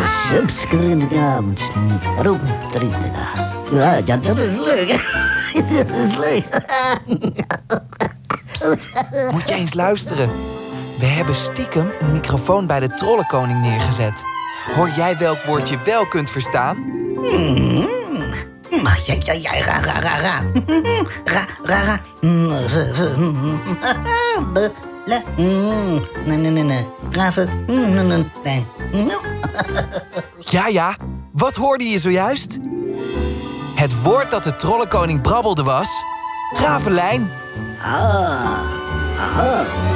Ja, dat is leuk. Dat is leuk. Moet je eens luisteren. We hebben stiekem een microfoon bij de trollenkoning neergezet. Hoor jij welk woord je wel kunt verstaan? Ja, ra. Ra. Nee. Raven. Ja. Wat hoorde je zojuist? Het woord dat de trollenkoning brabbelde was... Ravelijn. Ah.